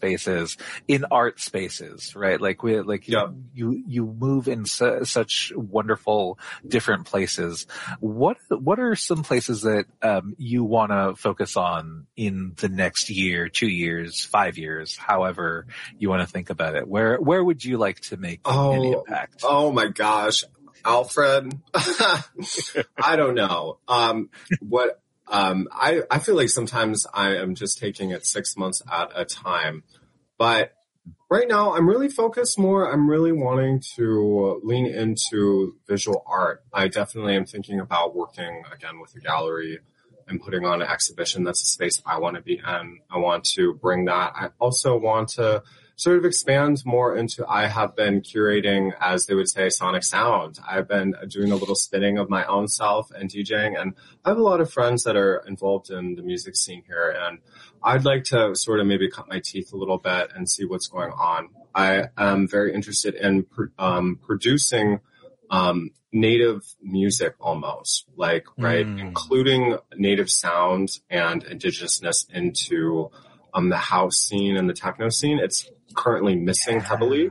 spaces, in art spaces, right? Like Yep. you move in such wonderful different places. What are some places that you want to focus on in the next year, 2 years, 5 years, however you want to think about it? Where would you like to make an impact? Oh my gosh, Alfred. I don't know. I feel like sometimes I am just taking it 6 months at a time, but right now I'm really focused more. I'm really wanting to lean into visual art. I definitely am thinking about working again with a gallery and putting on an exhibition. That's a space I want to be in. I want to bring that. I also want to sort of expand more into, I have been curating, as they would say, sonic sound. I've been doing a little spinning of my own self and DJing, and I have a lot of friends that are involved in the music scene here, and I'd like to sort of maybe cut my teeth a little bit and see what's going on. I am very interested in producing native music almost, like, right, including native sound and indigenousness into the house scene and the techno scene. It's currently missing heavily.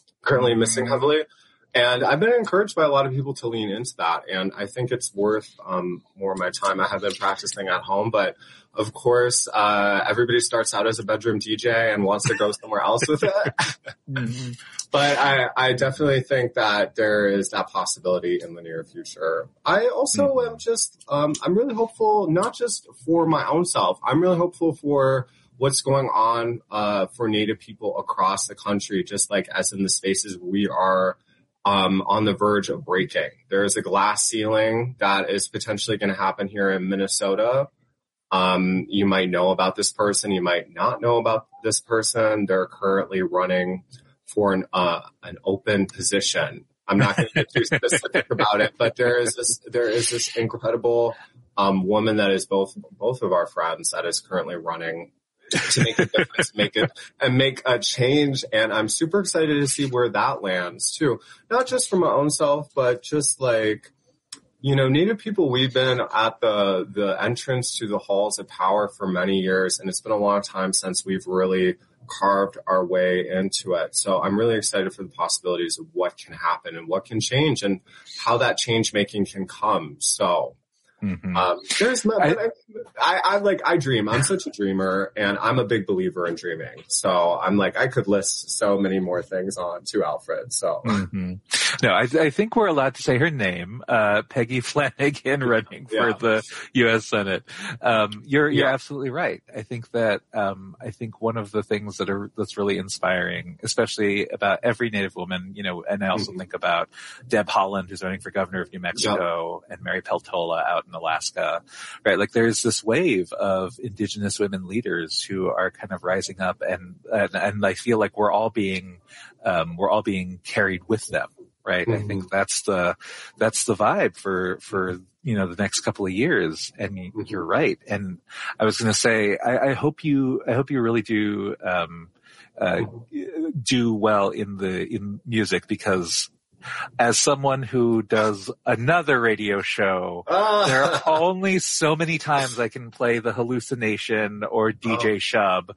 And I've been encouraged by a lot of people to lean into that. And I think it's worth more of my time. I have been practicing at home, but of course, everybody starts out as a bedroom DJ and wants to go somewhere else with it. But I definitely think that there is that possibility in the near future. I also am just, I'm really hopeful, not just for my own self. I'm really hopeful for what's going on for Native people across the country, just like as in the spaces we are on the verge of breaking. There is a glass ceiling that is potentially going to happen here in Minnesota. You might know about this person. You might not know about this person. They're currently running for an open position. I'm not going to get too specific about it, but there is this incredible woman that is both of our friends that is currently running to make a difference, make a change. And I'm super excited to see where that lands too. Not just for my own self, but just like, you know, Native people, we've been at the entrance to the halls of power for many years. And it's been a long time since we've really carved our way into it. So I'm really excited for the possibilities of what can happen and what can change and how that change making can come. So I dream. I'm such a dreamer, and I'm a big believer in dreaming. So I'm like, I could list so many more things on to Alfred. So no, I think we're allowed to say her name, Peggy Flanagan, running for the U.S. Senate. You're absolutely right. I think that I think one of the things that's really inspiring, especially about every Native woman, you know, and I also think about Deb Haaland, who's running for governor of New Mexico, and Mary Peltola out in Alaska, right? Like there's this wave of Indigenous women leaders who are kind of rising up, and I feel like we're all being carried with them, right? I think that's the vibe for you know, the next couple of years. And you're right. And I was going to say, I hope you really do do well in music, because as someone who does another radio show, there are only so many times I can play the Hallucination or DJ Shub.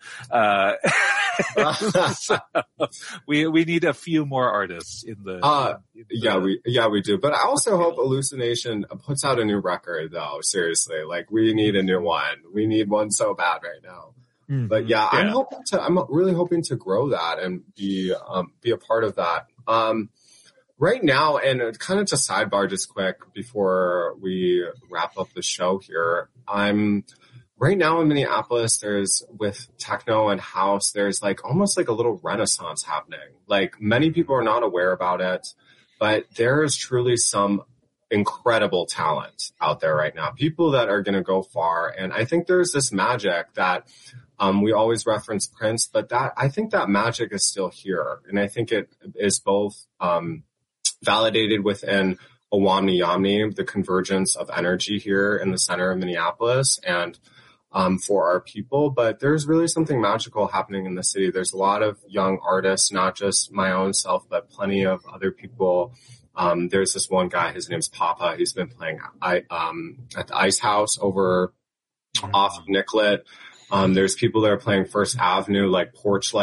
So we need a few more artists in the. We do. But I also hope Hallucination puts out a new record, though. Seriously, like we need a new one. We need one so bad right now. But I'm really hoping to grow that and be a part of that. Right now, and kind of to sidebar just quick before we wrap up the show here, right now in Minneapolis, there's, with techno and house, there's like almost like a little renaissance happening. Like many people are not aware about it, but there is truly some incredible talent out there right now. People that are going to go far. And I think there's this magic that we always reference Prince, but I think that magic is still here. And I think it is both validated within Owamni Yamni, the convergence of energy here in the center of Minneapolis, and for our people. But there's really something magical happening in the city. There's a lot of young artists, not just my own self, but plenty of other people. There's this one guy, his name's Papa. He's been playing at the Ice House over off of Nicollet. There's people that are playing First Avenue, like Porch Light.